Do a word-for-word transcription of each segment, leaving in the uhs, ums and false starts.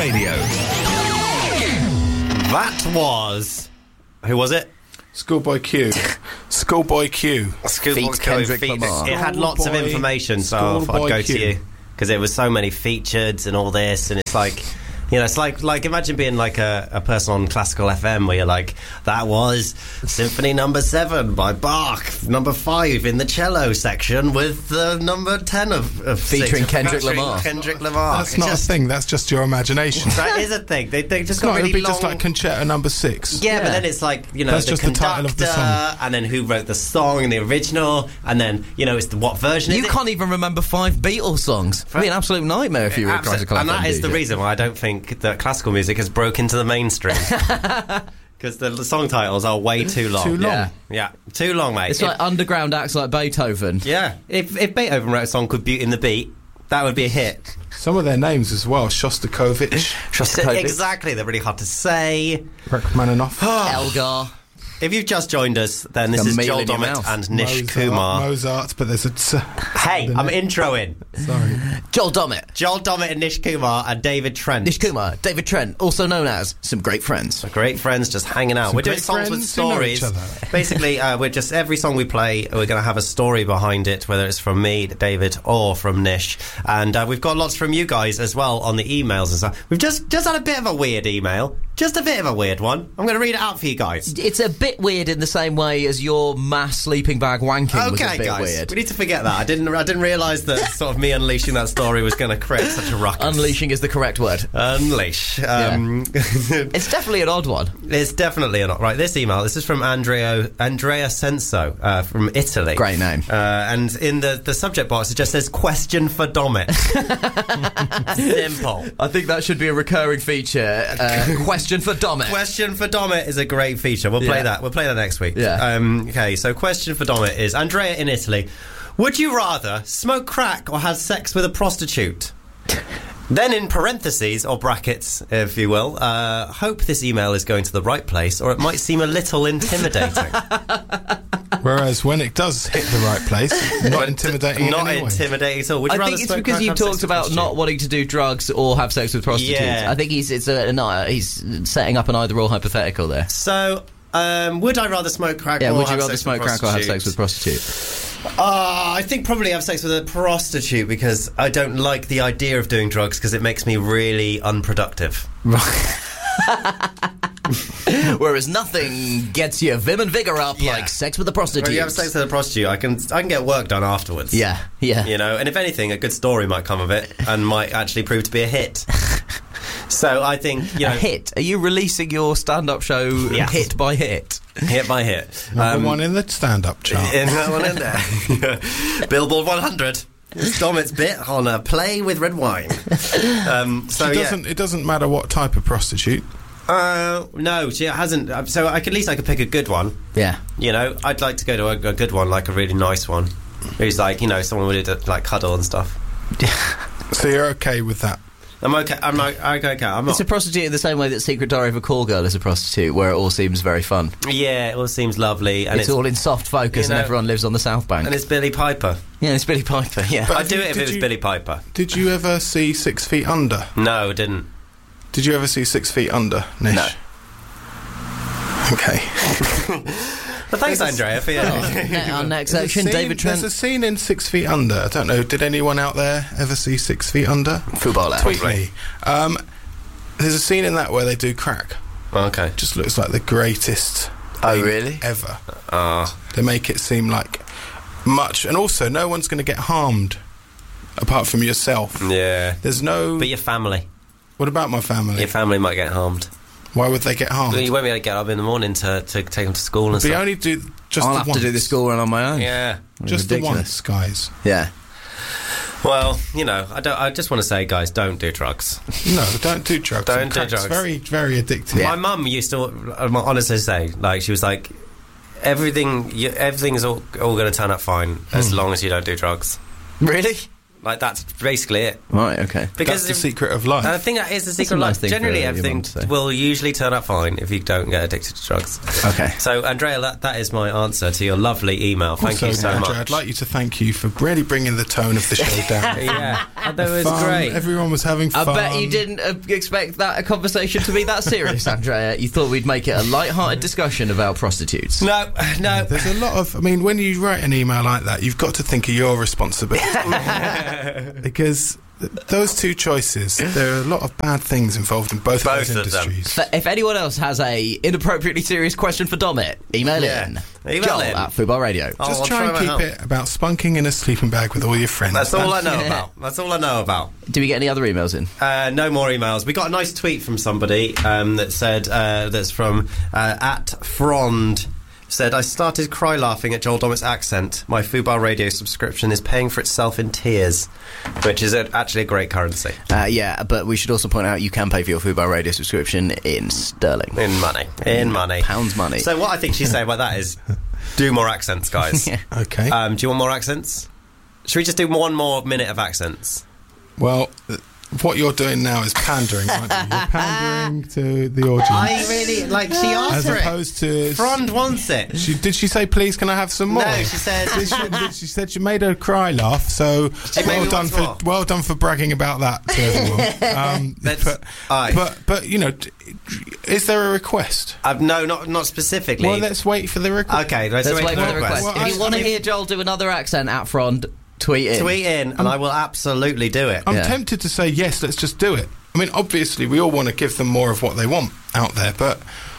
Radio. That was... Who was it? Schoolboy Q. Schoolboy Q. Schoolboy Feat Kendrick Feat- Lamar. It had lots of Schoolboy- information, so I thought I'd Schoolboy go Q. to you. Because there was so many featured and all this, and it's like... You know, it's like, like imagine being like a, a person on classical F M where you're like, that was Symphony Number Seven by Bach, number five in the cello section with the number ten of, of Featuring six, Kendrick featuring Lamar. Kendrick Lamar. That's It's not just, a thing. That's just your imagination. That is a thing. They, they just It's got not. really It'd be long. just like Concerto Number Six. Yeah, Yeah. but then it's like, you know, That's the just the conductor, title of the song. and then who wrote the song and the original, and then, you know, it's the what version You is it? can't even remember five Beatles songs. It'd be an absolute nightmare if you were a Absolutely. classical And F M that is the D J. reason why I don't think that classical music has broken into the mainstream. Because the, the song titles are way too long. Too long. Yeah. Yeah, too long, mate. It's If- like underground acts like Beethoven. yeah, if, if Beethoven wrote a song called Beauty and the Beat, that would be a hit. Some of their names as well. Shostakovich, Shostakovich. Exactly, they're really hard to say. Rachmaninoff, Elgar. If you've just joined us, then this a is meal Joel in your Dommett mouth. and Nish Mozart, Kumar. Mozart, but there's a. T- Hey, I'm Sorry. introing. Joel Dommett. Joel Dommett and Nish Kumar and David Trent. Nish Kumar. David Trent, also known as Some Great Friends. Great friends just hanging out. Some we're doing great songs with friends who know stories. each other. Basically, uh, we're just every song we play, we're going to have a story behind it, whether it's from me, David, or from Nish. And uh, we've got lots from you guys as well on the emails and stuff. We've just just had a bit of a weird email, just a bit of a weird one. I'm going to read it out for you guys. It's a bit weird in the same way as your mass sleeping bag wanking was a Okay, bit guys, weird. we need to forget that. I didn't. I didn't realise that sort of me unleashing that story was going to create such a ruckus. Unleashing is the correct word. Unleash. Um, It's definitely an odd one. It's definitely a not right. This email. This is from Andrea Andrea Senso uh, from Italy. Great name. Uh, and in the, the subject box, it just says "question for Dommett." Simple. I think that should be a recurring feature. Uh, question for Dommett. Question for Dommett is a great feature. We'll play Yeah. that. We'll play that next week. Yeah. Um, okay. So, question for Dommett is Andrea in Italy. Would you rather smoke crack or have sex with a prostitute? Then in parentheses, or brackets, if you will, uh, hope this email is going to the right place, or it might seem a little intimidating. Whereas when it does hit the right place, not intimidating. Not in any way. intimidating at all. Would you I rather think it's smoke because crack or you've have sex talked with a about prostitute? not wanting to do drugs or have sex with prostitutes. Yeah. I think he's it's a, no, he's setting up an either-or hypothetical there. So, um, would I rather smoke crack Yeah, or would you have rather sex smoke with a crack or have sex with prostitute? prostitute? Uh, I think probably have sex with a prostitute because I don't like the idea of doing drugs because it makes me really unproductive. Whereas nothing gets your vim and vigour up Yeah. like sex with a prostitute. When you have sex with a prostitute, I can I can get work done afterwards. Yeah, yeah. You know, and if anything, a good story might come of it and might actually prove to be a hit. So I think, you know, A hit. Are you releasing your stand-up show Yes. hit by hit? hit by hit. Number Um, one in the stand-up chart. In that one in there. Billboard one hundred. It's Dommett's bit on a play with red wine. Um, so it yeah. doesn't. It doesn't matter what type of prostitute. Uh, no, she hasn't. uh, So I could, at least I could pick a good one. Yeah. You know, I'd like to go to a, a good one, like a really nice one, who's like, you know, someone would uh, like cuddle and stuff. So you're okay with that? I'm okay. I'm like, okay, okay. I'm It's not. a prostitute in the same way that Secret Diary of a Call Girl is a prostitute, where it all seems very fun. Yeah, it all seems lovely, and it's, it's, all in soft focus, you know, and everyone lives on the South Bank. and it's Billy Piper. yeah, it's Billy Piper. Yeah. But I'd do did- it if did it was you- Billy Piper. Did you ever see Six Feet Under? No, it didn't. Did you ever see Six Feet Under, Nish? No. Okay. But thanks, Andrea, for your... Ne- Our next There's a section, scene- David Trent. There's a scene in Six Feet Under. I don't know. Did anyone out there ever see Six Feet Under? Footballer. Tweet me. Um, there's a scene in that where they do crack. Okay. Just looks like the greatest. Oh, thing really? Ever. Ah. They make it seem like much, and also no one's going to get harmed apart from yourself. Yeah. There's no. But your family. What about my family? Your family might get harmed. Why would they get harmed? Well, you won't be able to get up in the morning to, to take them to school and We stuff. only do just I'll the have once. to do the school run on my own. Yeah. Just the Ridiculous. once, guys. Yeah. Well, you know, I don't. I just want to say, guys, don't do drugs. No, don't do drugs. Don't And do crack's drugs. Very, very addictive. Yeah. My mum used to uh, honestly say, like, she was like, everything, you, everything's all, all going to turn out fine as long as you don't do drugs. Really? Like, that's basically it. Right, okay. That's the secret of life. I think that is the secret a of nice life. thing Generally, for your everything mum to say. will usually turn out fine if you don't get addicted to drugs. Okay. So, Andrea, that, that is my answer to your lovely email. Thank also, you so Andrea, much. I'd like you to thank you for really bringing the tone of the show down. Yeah, that was Fun, great. Everyone was having I fun. bet you didn't uh, expect that a conversation to be that serious, Andrea. You thought we'd make it a light-hearted discussion about prostitutes. No, no. There's a lot of... I mean, when you write an email like that, you've got to think of your responsibility. Because th- those two choices, there are a lot of bad things involved in both, Both of of those them. industries. F- If anyone else has a inappropriately serious question for Domit, email Yeah. in. Email Joel in. at Fubar Radio. Oh, Just I'll try try and my keep help. it about spunking in a sleeping bag with all your friends. That's all I know Yeah. about. That's all I know about. Do we get any other emails in? Uh, no more emails. We got a nice tweet from somebody um, that said, uh, that's from uh, at Frond. Said, I started cry laughing at Joel Domit's accent. My Fubar Radio subscription is paying for itself in tears, which is a, actually a great currency. Uh, yeah, but we should also point out you can pay for your Fubar Radio subscription in sterling. In money. In money. Pounds money. So what I think she's saying about that is, do more accents, guys. Yeah. Okay. Um, do you want more accents? Should we just do one more minute of accents? Well, th- what you're doing now is pandering, aren't you? You're pandering to the audience. I really, like, she asked as for opposed to... it. Frond wants it. She, did she say, please, can I have some more? No, she said... Did she, did she said she made her cry laugh, so She well maybe done wants for more. well done for bragging about that to everyone. Um, Let's- but, aye. but but you know, d- is there a request? Uh, no, not not specifically. Well, let's wait for the request. Okay, let's, Let's wait, wait for the request. Well, if you I- want I to mean- hear Joel do another accent at Frond, tweet in. Tweet in, and I will absolutely do it. I'm Yeah. tempted to say yes. Let's just do it. I mean, obviously, we all want to give them more of what they want out there, but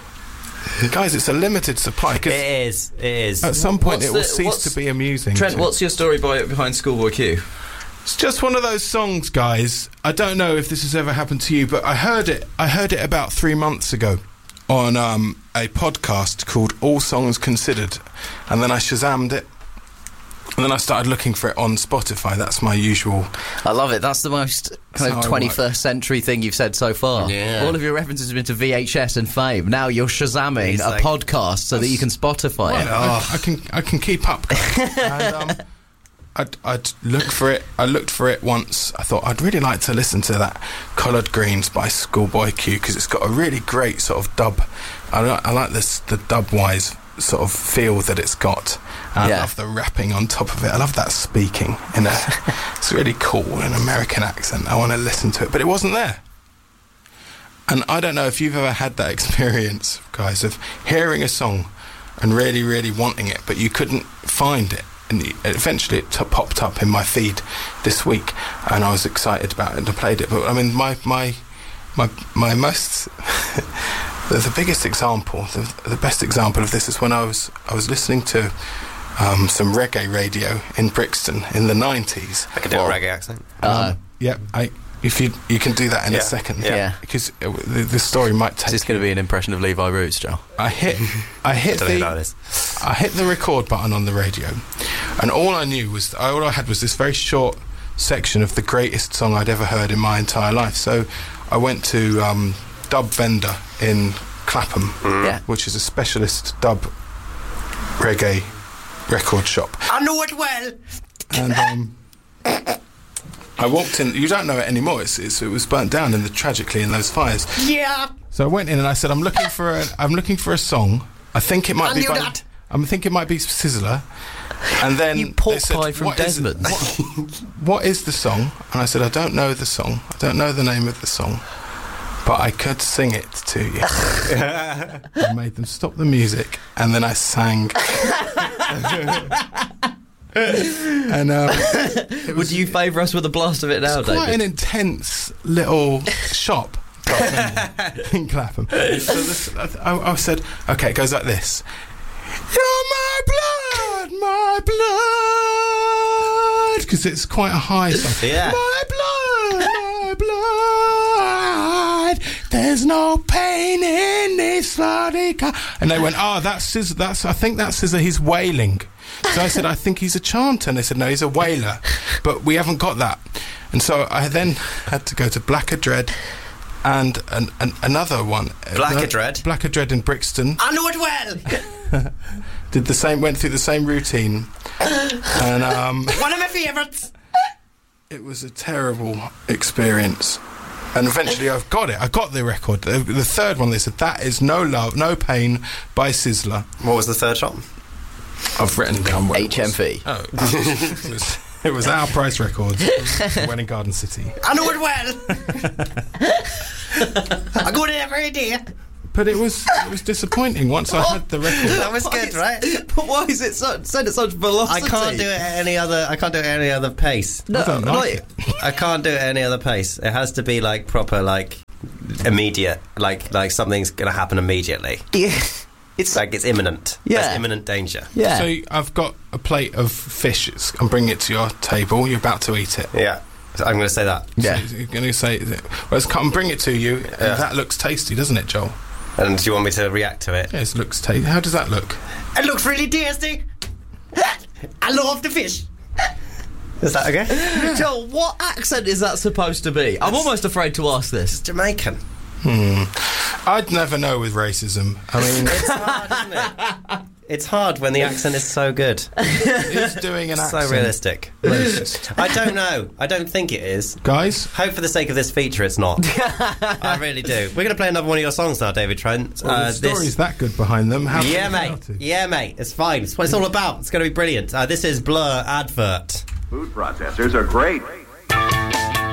guys, it's a limited supply. 'Cause It is. It is. at some point, What's it will the- cease what's- to be amusing. Trent, to- what's your story by, behind Schoolboy Q? It's just one of those songs, guys. I don't know if this has ever happened to you, but I heard it. I heard it about three months ago on um, a podcast called All Songs Considered, and then I Shazammed it, and then I started looking for it on Spotify. That's my usual. I love it. That's the most kind how of I twenty-first century thing you've said so far. Yeah. All of your references have been to V H S and Fame. Now you're Shazamming He's a like- podcast so that you can Spotify it. I, I can I can keep up. guys. and, um, I'd, I'd look for it. I looked for it once. I thought I'd really like to listen to that "Coloured Greens" by Schoolboy Q because it's got a really great sort of dub. I, li- I like this the dub-wise sort of feel that it's got. And Yeah. I love the rapping on top of it. I love that speaking in a. It's really cool, an American accent. I want to listen to it, but it wasn't there. And I don't know if you've ever had that experience, guys, of hearing a song and really, really wanting it, but you couldn't find it. And you- eventually it t- popped up in my feed this week, and I was excited about it and I played it. But I mean, my my my my most the, the biggest example, the, the best example of this is when I was I was listening to um, some reggae radio in Brixton in the nineties. I can do a reggae accent. Uh, Yeah, I. If you you can do that in Yeah, a second, yeah. Yeah. because uh, the, the story might Is take. this going to be an impression of Levi Roots, Joel? I hit, I hit Don't think about the, this. I hit the record button on the radio, and all I knew was, all I had was this very short section of the greatest song I'd ever heard in my entire life. So I went to um, Dub Vendor in Clapham, Yeah. which is a specialist dub reggae record shop, I know it well. and um, I walked in. You don't know it anymore. It's, it's, it was burnt down in the tragically in those fires. Yeah. So I went in and I said, "I'm looking for a, I'm looking for a song. I think it might I be knew by, that. I think it might be Sizzler." And then You pork they said, pie from "What is it- Desmond's." what, what is the song?" And I said, "I don't know the song. I don't know the name of the song, but I could sing it to you." I made them stop the music, and then I sang. and um, it was Would you favour us with a blast of it now, quite David? an intense little shop in Clapham. So this, I, I said, okay, it goes like this. You're my blood, my blood, because it's quite a high song. Yeah. My blood, my blood. There's no pain in this bloody car. And they went, oh, that's Scissor. That's I think that's Scissor. He's wailing. So I said, I think he's a chanter. And they said, no, he's a wailer. But we haven't got that. And so I then had to go to Blacker Dread and an, an, another one. Blacker Uh, Dread? Blacker Dread in Brixton. I know it well. Did the same, went through the same routine. And um, One of my favourites. It was a terrible experience. And eventually I've got it. I got the record. The, the third one, they said, that is No Love, No Pain by Sizzler. What was the third shot? I've written down what H M V. It was. Oh, it was, it was Our Price Records. Welwyn Garden City. I know it well. I go there every day. But it was it was disappointing once I had the record. That was Why good, is- right? But why is it so, said at such velocity? I can't do it at any other. I can't do it at any other pace. No, I don't like it. I can't do it at any other pace. It has to be like proper, like immediate, like like something's gonna happen immediately. Yeah. It's like it's imminent. Yeah. There's imminent danger. Yeah. So I've got a plate of fish. I'm bringing it to your table. You're about to eat it. Yeah. So I'm going to say that. Yeah. So you're going to say, well, come bring it to you. And Yeah. that looks tasty, doesn't it, Joel? And do you want me to react to it? Yes, it looks tasty. How does that look? It looks really tasty. I love the fish. Is that okay? Joel, what accent is that supposed to be? I'm almost afraid to ask this. Jamaican. Hmm. I'd never know with racism. I mean, It's hard, isn't it? It's hard when the accent is so good. who's doing an So accent? realistic. Racist. I don't know. I don't think it is. Guys? Hope for the sake of this feature it's not. I really do. We're going to play another one of your songs now, David Trent. Well, Uh, the story's this- that good behind them. How Yeah, can you fail mate. to? Yeah, mate. It's fine. It's what it's all about. It's going to be brilliant. Uh, this is Blur Advert. Food processors are great.